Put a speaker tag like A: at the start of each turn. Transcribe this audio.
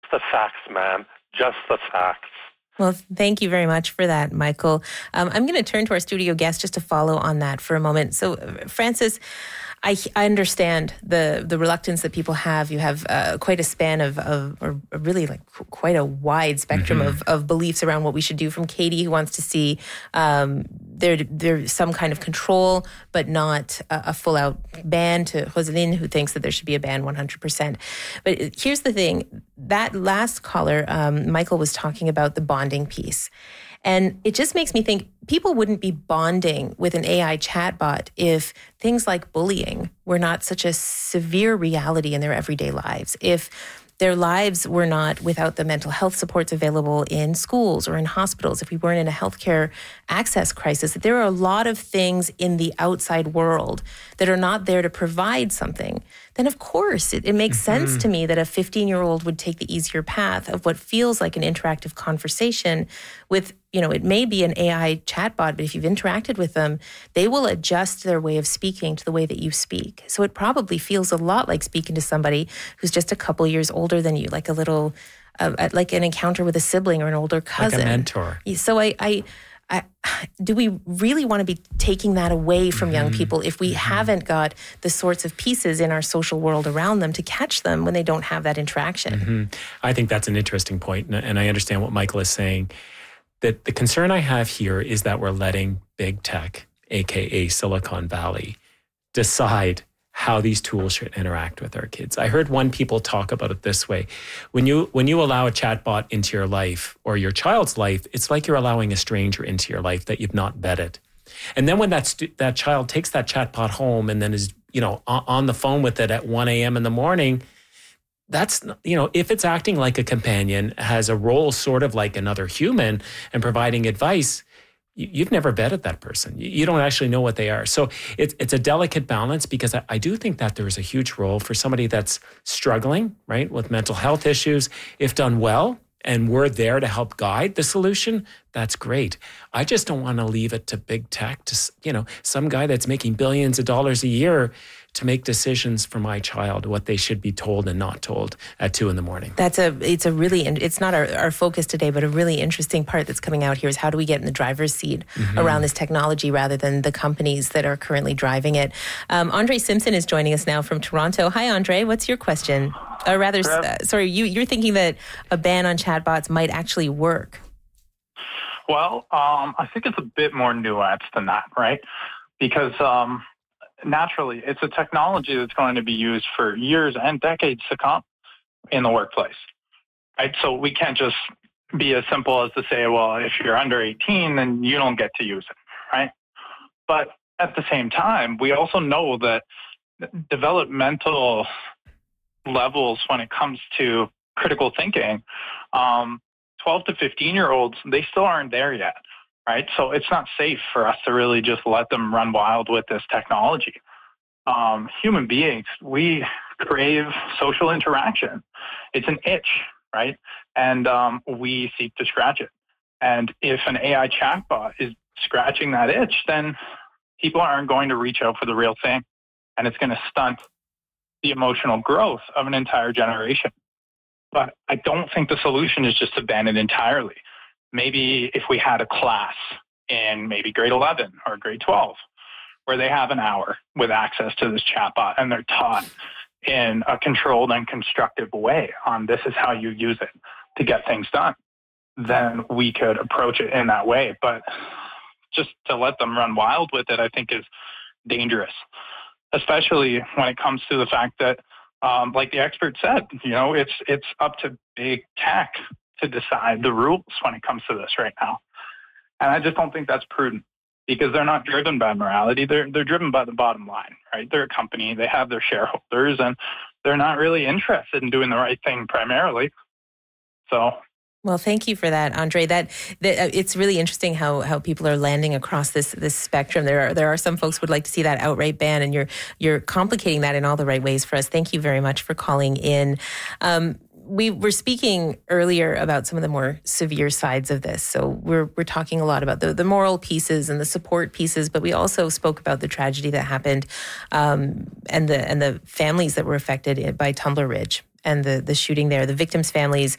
A: the facts, man. Just the facts.
B: Well, thank you very much for that, Michael. I'm going to turn to our studio guest just to follow on that for a moment. So, Francis, I understand the reluctance that people have. You have quite a span or really like quite a wide spectrum of beliefs around what we should do. From Katie, who wants to see there's some kind of control, but not a full out ban, to Joseline, who thinks that there should be a ban 100%. But here's the thing: that last caller, Michael, was talking about the bonding piece. And it just makes me think people wouldn't be bonding with an AI chatbot if things like bullying were not such a severe reality in their everyday lives. If their lives were not without the mental health supports available in schools or in hospitals, if we weren't in a healthcare access crisis, that there are a lot of things in the outside world that are not there to provide something, then of course it makes sense to me that a 15-year-old would take the easier path of what feels like an interactive conversation with, it may be an AI chatbot, but if you've interacted with them, they will adjust their way of speaking to the way that you speak. So it probably feels a lot like speaking to somebody who's just a couple years older than you, like a little, like an encounter with a sibling or an older cousin.
C: Like a mentor.
B: So do we really want to be taking that away from young people if we haven't got the sorts of pieces in our social world around them to catch them when they don't have that interaction?
C: I think that's an interesting point, and I understand what Michael is saying. That the concern I have here is that we're letting big tech, aka Silicon Valley, decide how these tools should interact with our kids. I heard one people talk about it this way. When you allow a chatbot into your life or your child's life, it's like you're allowing a stranger into your life that you've not vetted. And then when that child takes that chatbot home and then is, on the phone with it at 1 a.m. in the morning, that's, if it's acting like a companion, has a role sort of like another human and providing advice, you've never vetted that person. You don't actually know what they are. So it's a delicate balance, because I do think that there's a huge role for somebody that's struggling, right, with mental health issues. If done well, and we're there to help guide the solution, that's great. I just don't want to leave it to big tech, to, some guy that's making billions of dollars a year to make decisions for my child, what they should be told and not told at 2 a.m.
B: It's not our focus today, but a really interesting part that's coming out here is how do we get in the driver's seat around this technology rather than the companies that are currently driving it. Andre Simpson is joining us now from Toronto. Hi, Andre. What's your question? You're thinking that a ban on chatbots might actually work.
D: Well, I think it's a bit more nuanced than that, right? Because naturally, it's a technology that's going to be used for years and decades to come in the workplace, right? So we can't just be as simple as to say, well, if you're under 18, then you don't get to use it, right? But at the same time, we also know that developmental levels when it comes to critical thinking, 12 to 15-year-olds, they still aren't there yet. Right? So it's not safe for us to really just let them run wild with this technology. Human beings, we crave social interaction. It's an itch, right? And we seek to scratch it. And if an AI chatbot is scratching that itch, then people aren't going to reach out for the real thing. And it's going to stunt the emotional growth of an entire generation. But I don't think the solution is just to ban it entirely. Maybe if we had a class in maybe grade 11 or grade 12 where they have an hour with access to this chatbot and they're taught in a controlled and constructive way on this is how you use it to get things done, then we could approach it in that way. But just to let them run wild with it, I think is dangerous, especially when it comes to the fact that, like the expert said, it's up to big tech to decide the rules when it comes to this right now. And I just don't think that's prudent, because they're not driven by morality. They're driven by the bottom line, right? They're a company, they have their shareholders, and they're not really interested in doing the right thing primarily. So.
B: Well, thank you for that, Andre. That it's really interesting how people are landing across this spectrum. There are some folks who would like to see that outright ban, and you're complicating that in all the right ways for us. Thank you very much for calling in. We were speaking earlier about some of the more severe sides of this. So we're talking a lot about the moral pieces and the support pieces, but we also spoke about the tragedy that happened and the families that were affected by Tumbler Ridge and the shooting there. The victims' families